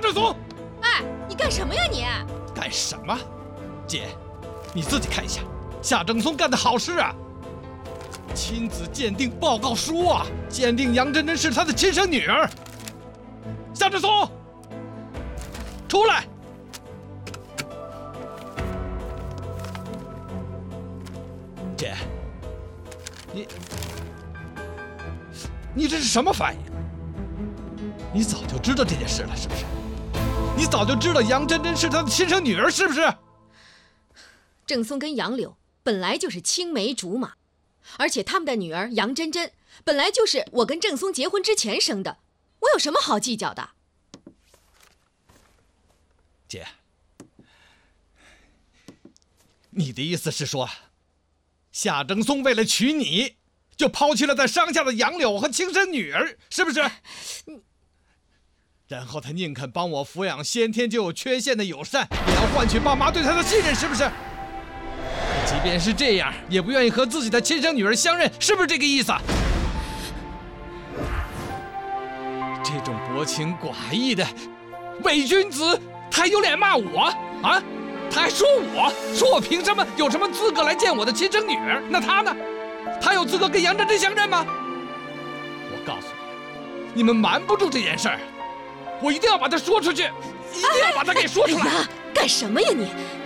振松！ 哎，你干什么呀你？ 干什么？姐，你自己看一下，夏正松干的好事啊！亲子鉴定报告书啊，鉴定杨真真是他的亲生女儿。夏振松，出来！姐，你这是什么反应？你早就知道这件事了，是不是？你早就知道杨真真是他的亲生女儿，是不是？ 郑松跟杨柳本来就是青梅竹马，而且他们的女儿杨真真本来就是我跟郑松结婚之前生的，我有什么好计较的？ 姐，你的意思是说，夏正松为了娶你，就抛弃了在乡下的杨柳和亲生女儿，是不是？然后他宁肯帮我抚养先天就有缺陷的友善，也要换取爸妈对他的信任，是不是？即便是这样，也不愿意和自己的亲生女儿相认，是不是这个意思？这种薄情寡义的伪君子，他还有脸骂我啊？他还说我凭什么有什么资格来见我的亲生女儿？那他呢？他有资格跟杨真真相认吗？我告诉你，你们瞒不住这件事儿，我一定要把它说出去，一定要把它给说出来！ 哎呀，干什么呀你？